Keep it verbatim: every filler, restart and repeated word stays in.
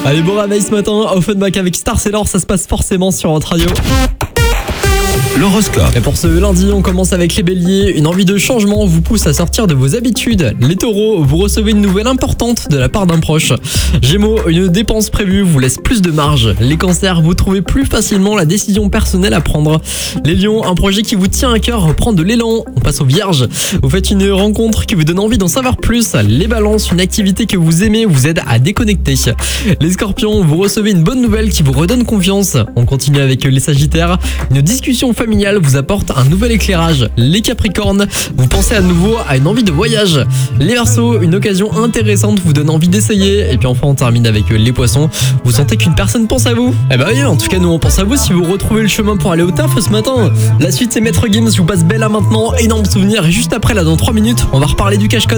Allez, bon réveil ce matin, Offenbach avec Star Sailor, ça se passe forcément sur votre radio. L'horoscope. Et pour ce lundi, on commence avec les béliers. Une envie de changement vous pousse à sortir de vos habitudes. Les taureaux, vous recevez une nouvelle importante de la part d'un proche. Gémeaux, une dépense prévue vous laisse plus de marge. Les cancers, vous trouvez plus facilement la décision personnelle à prendre. Les lions, un projet qui vous tient à cœur reprend de l'élan. On passe aux vierges. Vous faites une rencontre qui vous donne envie d'en savoir plus. Les balances, une activité que vous aimez vous aide à déconnecter. Les scorpions, vous recevez une bonne nouvelle qui vous redonne confiance. On continue avec les sagittaires. Une discussion familiale vous apporte un nouvel éclairage. Les capricornes, vous pensez à nouveau à une envie de voyage. Les verseaux, une occasion intéressante vous donne envie d'essayer. Et puis enfin on termine avec les poissons. Vous sentez qu'une personne pense à vous? Eh ben oui, en tout cas nous on pense à vous si vous retrouvez le chemin pour aller au taf ce matin. La suite c'est Maître Gims, je vous passe belle à maintenant, énorme souvenir. Et juste après là dans trois minutes on va reparler du cache-code.